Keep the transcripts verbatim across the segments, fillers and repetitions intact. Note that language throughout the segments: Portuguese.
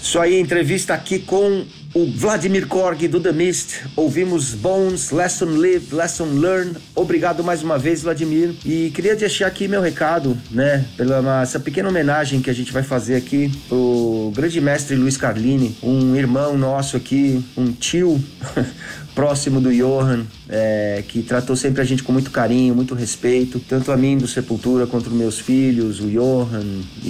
Isso aí, entrevista aqui com o Vladimir Korg do The Mist. Ouvimos Bones, Lesson Lived, Lesson Learned. Obrigado mais uma vez, Vladimir. E queria deixar aqui meu recado, né, pela essa pequena homenagem que a gente vai fazer aqui pro grande mestre Luiz Carlini, um irmão nosso aqui, um tio próximo do Johan, é, que tratou sempre a gente com muito carinho, muito respeito, tanto a mim do Sepultura quanto os meus filhos, o Johan,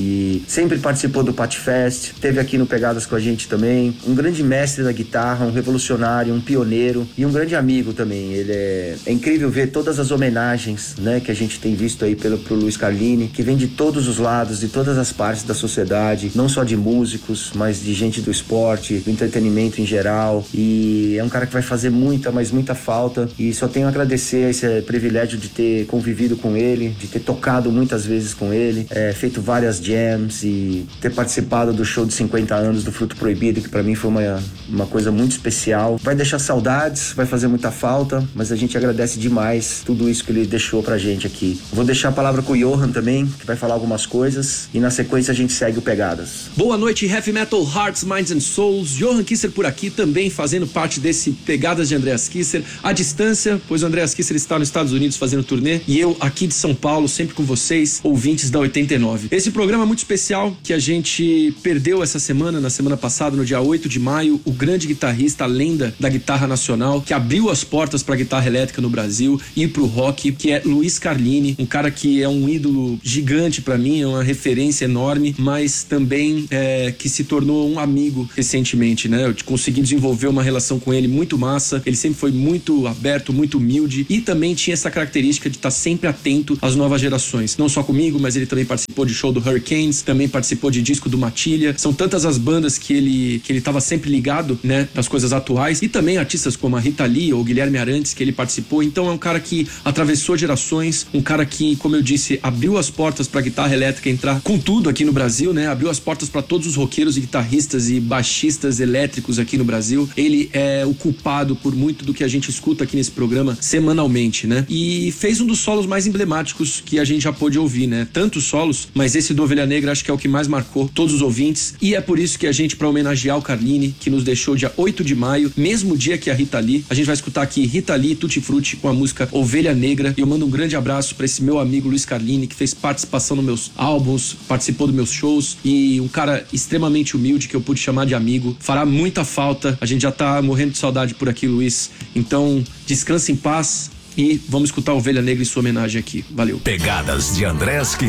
e sempre participou do Patfest, esteve aqui no Pegadas com a gente também, um grande mestre da guitarra, um revolucionário, um pioneiro e um grande amigo também. Ele é, é incrível ver todas as homenagens, né, que a gente tem visto aí pelo, pro Luiz Carlini, que vem de todos os lados, de todas as partes da sociedade, não só de músicos, mas de gente do esporte, do entretenimento em geral, e é um cara que vai fazer muita, mas muita falta, e só tenho a agradecer esse privilégio de ter convivido com ele, de ter tocado muitas vezes com ele, é, feito várias jams e ter participado do show de cinquenta anos do Fruto Proibido, que pra mim foi uma, uma coisa muito especial. Vai deixar saudades, vai fazer muita falta, mas a gente agradece demais tudo isso que ele deixou pra gente aqui. Vou deixar a palavra com o Johan também, que vai falar algumas coisas, e na sequência a gente segue o Pegadas. Boa noite, Heavy Metal Hearts, Minds and Souls. Johan Kisser por aqui, também fazendo parte desse Pegadas de Andreas Kisser à distância, pois o Andreas Kisser está nos Estados Unidos fazendo turnê e eu aqui de São Paulo, sempre com vocês, ouvintes da oitenta e nove. Esse programa é muito especial que a gente perdeu essa semana, na semana passada, no dia oito de maio, o grande guitarrista, a lenda da guitarra nacional, que abriu as portas para a guitarra elétrica no Brasil e para o rock, que é Luiz Carlini, um cara que é um ídolo gigante para mim, é uma referência enorme, mas também é, que se tornou um amigo recentemente, né? Eu consegui desenvolver uma relação com ele muito massa. Ele sempre foi muito aberto, muito humilde e também tinha essa característica de estar sempre atento às novas gerações. Não só comigo, mas ele também participou de show do Hurricanes, também participou de disco do Matilha. São tantas as bandas que ele que ele estava sempre ligado, né, das coisas atuais, e também artistas como a Rita Lee ou Guilherme Arantes, que ele participou. Então é um cara que atravessou gerações, um cara que, como eu disse, abriu as portas para a guitarra elétrica entrar com tudo aqui no Brasil, né? Abriu as portas para todos os roqueiros e guitarristas e baixistas elétricos aqui no Brasil. Ele é o culpado por muito do que a gente escuta aqui nesse programa semanalmente, né? E fez um dos solos mais emblemáticos que a gente já pôde ouvir, né? Tantos solos, mas esse do Ovelha Negra acho que é o que mais marcou todos os ouvintes, e é por isso que a gente, para homenagear o Carlini, que nos deixou dia oito de maio, mesmo dia que a Rita Lee, a gente vai escutar aqui Rita Lee e Tutti Frutti com a música Ovelha Negra, e eu mando um grande abraço para esse meu amigo Luiz Carlini, que fez participação nos meus álbuns, participou dos meus shows, e um cara extremamente humilde que eu pude chamar de amigo. Fará muita falta, a gente já tá morrendo de saudade por aqui, Luiz. Então, descanse em paz e vamos escutar Ovelha Negra em sua homenagem aqui. Valeu. Pegadas de Andreas Kisser.